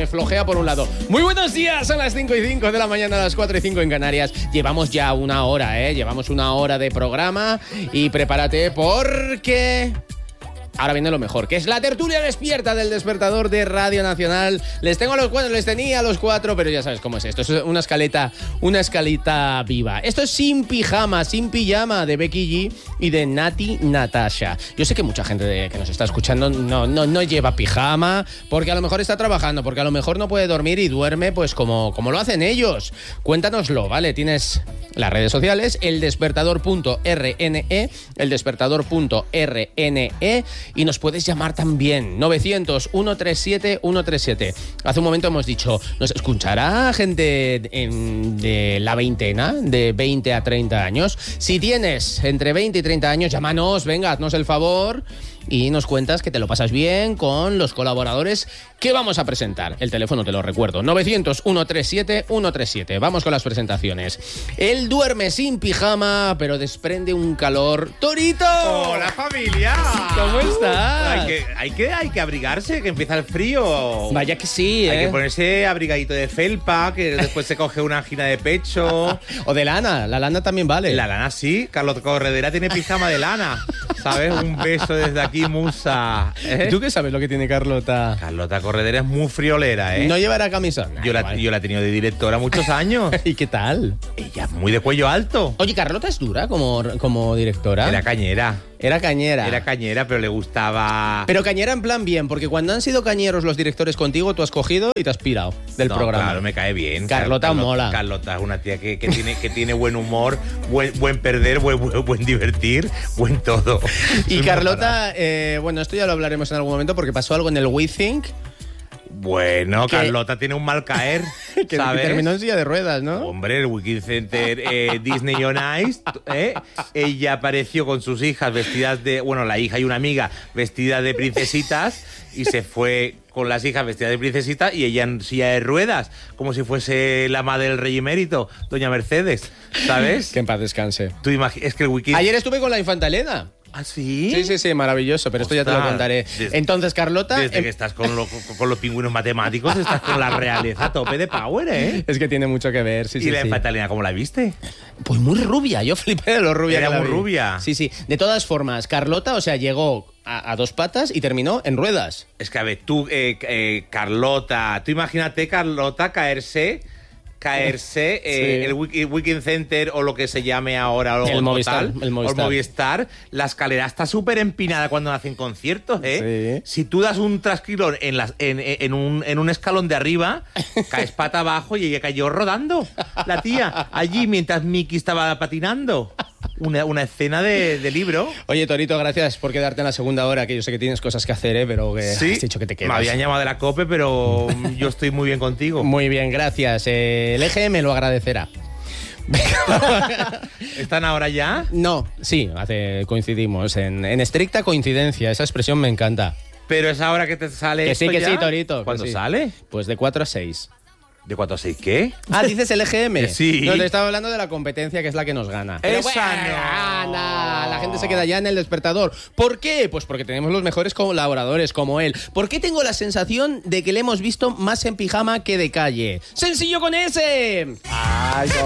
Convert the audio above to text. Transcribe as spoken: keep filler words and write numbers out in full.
me flojea por un lado. Muy buenos días, son las cinco y cinco de la mañana, a las cuatro y cinco en Canarias. Llevamos ya una hora, ¿eh? Llevamos una hora de programa y prepárate porque... ahora viene lo mejor, que es la tertulia despierta del despertador de Radio Nacional. Les tengo a los cuatro, les tenía a los cuatro, pero ya sabes cómo es esto. Es una escaleta, una escaleta viva. Esto es Sin Pijama, Sin Pijama, de Becky G y de Nati Natasha. Yo sé que mucha gente de, que nos está escuchando no, no, no lleva pijama, porque a lo mejor está trabajando, porque a lo mejor no puede dormir y duerme pues como, como lo hacen ellos. Cuéntanoslo, ¿vale? Tienes las redes sociales, eldespertador punto r n e, eldespertador punto r n e, y nos puedes llamar también, novecientos, ciento treinta y siete, ciento treinta y siete. Hace un momento hemos dicho, ¿nos escuchará gente en, de la veintena, de veinte a treinta años? Si tienes entre veinte y treinta años, llámanos, venga, haznos el favor y nos cuentas que te lo pasas bien con los colaboradores que vamos a presentar. El teléfono te lo recuerdo, novecientos, ciento treinta y siete, ciento treinta y siete. Vamos con las presentaciones. Él duerme sin pijama, pero desprende un calor. ¡Torito! ¡Hola, familia! ¿Cómo estás? Hay que, hay que, hay que abrigarse, que empieza el frío. Vaya que sí, ¿eh? Hay que ponerse abrigadito de felpa, que después se coge una angina de pecho. O de lana, la lana también vale. La lana sí, Carlos Corredera tiene pijama de lana. ¿Sabes? Un beso desde aquí, musa. ¿Eh? ¿Tú qué sabes lo que tiene Carlota? Carlota Corredera es muy friolera, ¿eh? No llevará camisa. Yo la, yo la he tenido de directora muchos años. ¿Y qué tal? Ella es muy de cuello alto. Oye, Carlota es dura como, como directora. Era cañera. Era cañera. Era cañera, pero le gustaba... Pero cañera en plan bien, porque cuando han sido cañeros los directores contigo, tú has cogido y te has pirado del no, programa. Claro, me cae bien. Carlota, Carlota mola. Carlota es una tía que, que, tiene, que tiene buen humor, buen, buen perder, buen, buen, buen divertir, buen todo. Y Carlota, eh, bueno, esto ya lo hablaremos en algún momento porque pasó algo en el WeThink. Bueno, que, Carlota tiene un mal caer, que, ¿sabes? Que terminó en silla de ruedas, ¿no? Hombre, el Wiking Center eh, Disney on Ice, ¿eh? Ella apareció con sus hijas vestidas de... Bueno, la hija y una amiga vestidas de princesitas y se fue con las hijas vestidas de princesitas y ella en silla de ruedas, como si fuese la madre del rey emérito, doña Mercedes, ¿sabes? Que en paz descanse. Tú imag- es que el Wiking... Ayer estuve con la infanta Elena. ¿Ah, sí? Sí, sí, sí, maravilloso, pero Ostras, esto ya te lo contaré. Desde, Entonces, Carlota... Desde em... que estás con, lo, con, con los pingüinos matemáticos, estás con la realeza a tope de power, ¿eh? Es que tiene mucho que ver, sí, ¿Y sí, la sí. infanta Elena cómo la viste? Pues muy rubia, yo flipé de lo rubia Era que la muy vi. rubia. Sí, sí. De todas formas, Carlota, o sea, llegó a, a dos patas y terminó en ruedas. Es que, a ver, tú, eh, eh, Carlota... Tú imagínate Carlota caerse... caerse eh, sí. el, Wiki, el Wiking Center o lo que se llame ahora o el, Movistar, tal, el Movistar. O el Movistar, la escalera está súper empinada cuando hacen conciertos, ¿eh? Sí. Si tú das un trasquilón en, las, en, en, un, en un escalón de arriba, caes pata abajo y ella cayó rodando, la tía, allí mientras Mickey estaba patinando. Una, una escena de, de libro. Oye, Torito, gracias por quedarte en la segunda hora, que yo sé que tienes cosas que hacer, ¿eh? Pero que sí, has dicho que te quedas. Me habían llamado de la COPE, pero yo estoy muy bien contigo. Muy bien, gracias. Eh, el E G M lo agradecerá. ¿Están ahora ya? No, sí, hace, coincidimos. En, en estricta coincidencia, esa expresión me encanta. Pero es ahora que te sale. Que sí, que ya? sí, Torito. ¿Cuándo sí. sale? Pues de cuatro a seis. ¿De cuatro a seis qué? Ah, dices el E G M. Sí. No, te estaba hablando de la competencia, que es la que nos gana. Esa bueno, no. Gana. La gente se queda ya en el despertador. ¿Por qué? Pues porque tenemos los mejores colaboradores como él. ¿Por qué tengo la sensación de que le hemos visto más en pijama que de calle? ¡Sencillo con ese! Ay,